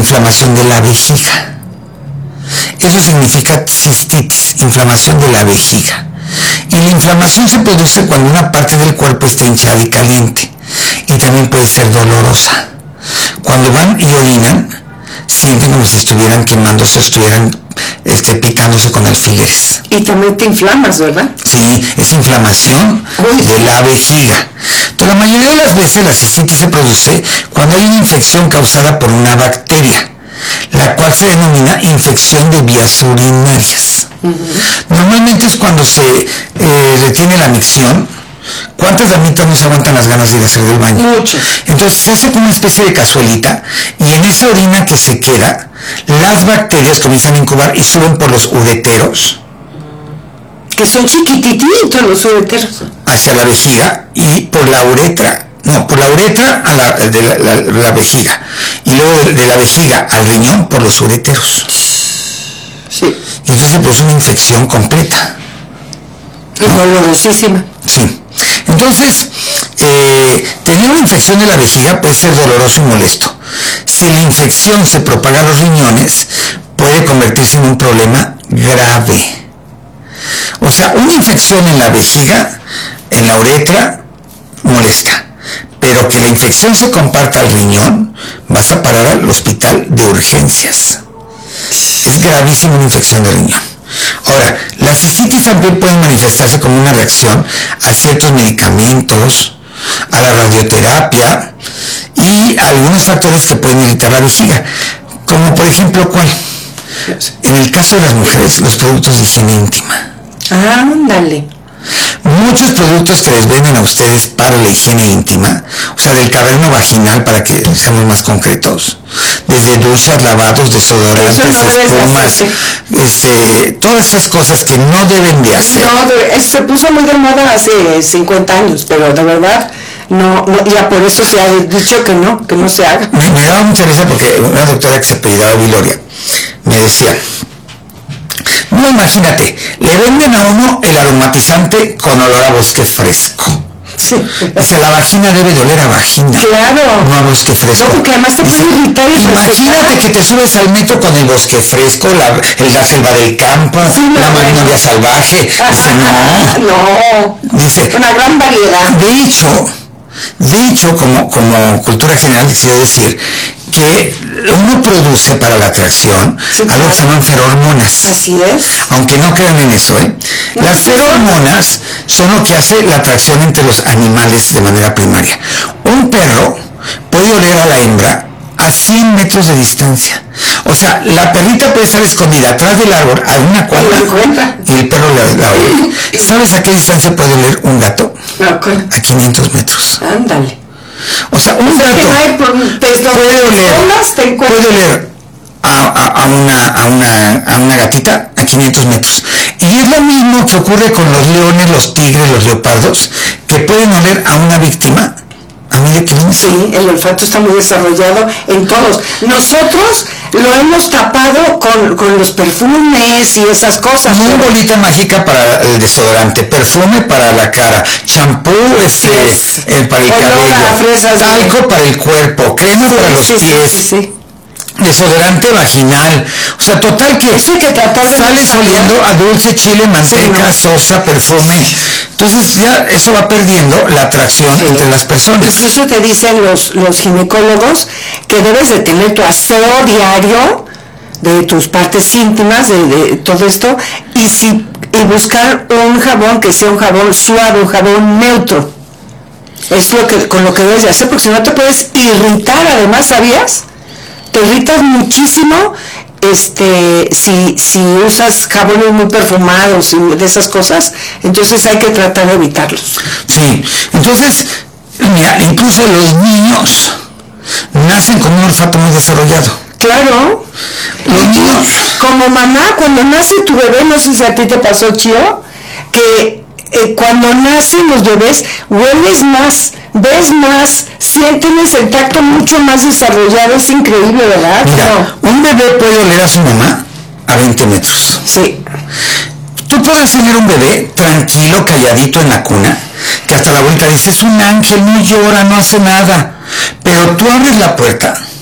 inflamación de la vejiga. Eso significa cistitis, inflamación de la vejiga. Y la inflamación se produce cuando una parte del cuerpo está hinchada y caliente. Y también puede ser dolorosa. Cuando van y orinan, sienten como si estuvieran quemándose o estuvieran picándose con alfileres. Y también te inflamas, ¿verdad? Sí, es inflamación de la vejiga. Pero la mayoría de las veces la cistitis se produce cuando hay una infección causada por una bacteria, la cual se denomina infección de vías urinarias. Normalmente es cuando se retiene la micción. ¿Cuántas damitas no se aguantan las ganas de ir a hacer del baño? Mucho. Entonces se hace como una especie de cazuelita y en esa orina que se queda, las bacterias comienzan a incubar y suben por los ureteros. Que son chiquititos los ureteros. Hacia la vejiga y por la uretra. No, por la uretra a la vejiga. Y luego de la vejiga al riñón por los ureteros. Sí. Y entonces se produce una infección completa. Y dolorosísima. Sí. Entonces, tener una infección de la vejiga puede ser doloroso y molesto. Si la infección se propaga a los riñones, puede convertirse en un problema grave. O sea, una infección en la vejiga, en la uretra, molesta. Pero que la infección se comparta al riñón, vas a parar al hospital de urgencias. Es gravísima una infección de riñón. Ahora, la cistitis también puede manifestarse como una reacción a ciertos medicamentos, a la radioterapia y a algunos factores que pueden irritar la vejiga. Como por ejemplo, ¿cuál? En el caso de las mujeres, los productos de higiene íntima. Ándale. Muchos productos que les venden a ustedes para la higiene íntima, o sea, del caverno vaginal para que seamos más concretos, desde duchas, lavados, desodorantes, espumas, todas esas cosas que no deben de hacer. No, se puso muy de moda hace 50 años, pero de verdad no, ya por eso se ha dicho que no se haga. Me daba mucha risa porque una doctora que se apellidaba Viloria me decía, no, imagínate, le venden a uno el aromatizante con olor a bosque fresco. Sí. Dice, la vagina debe de oler a vagina. Claro. No a bosque fresco. No, porque además te puede irritar y imagínate que te subes al metro con el bosque fresco, la selva del campo, sí, la magnolia salvaje. Dice, no. No. Dice, una gran variedad. De hecho, como cultura general, quisiera decir que uno produce para la atracción algo que se llaman ferormonas. Así es. Aunque no crean en eso, Las ferormonas son lo que hace la atracción entre los animales de manera primaria. Un perro puede oler a la hembra a 100 metros de distancia. O sea, la perrita puede estar escondida atrás del árbol a una cuadra y el perro la ole. ¿Sabes a qué distancia puede oler un gato? A 500 metros. Ándale. O sea, un gato puede oler a una gatita a 500 metros. Y es lo mismo que ocurre con los leones, los tigres, los leopardos, que pueden oler a una víctima a medio kilómetro. Sí, el olfato está muy desarrollado en todos. Nosotros lo hemos tapado con los perfumes y esas cosas. Muy bolita mágica para el desodorante, perfume para la cara, champú para el cabello, talco para el cuerpo, crema para los pies. Desodorante vaginal, o sea, total que sales oliendo a dulce, chile, manteca, sosa, perfume. Entonces ya eso va perdiendo la atracción entre las personas. Incluso te dicen los ginecólogos que debes de tener tu aseo diario de tus partes íntimas, de todo esto, y buscar un jabón que sea un jabón suave, un jabón neutro. Es con lo que debes de hacer, porque si no te puedes irritar. Además, ¿sabías? Te irritas muchísimo si usas jabones muy perfumados y de esas cosas. Entonces hay que tratar de evitarlos. Sí, entonces, mira, incluso los niños nacen con un olfato muy desarrollado. Claro. Los niños. Como mamá, cuando nace tu bebé, no sé si a ti te pasó, Chío, que cuando nacen los bebés, hueles más, ves más, sientes el tacto mucho más desarrollado. Es increíble, ¿verdad? Mira, un bebé puede oler a su mamá a 20 metros. Sí. Tú puedes tener un bebé tranquilo, calladito en la cuna, que hasta la abuelita dice, es un ángel, no llora, no hace nada. Pero tú abres la puerta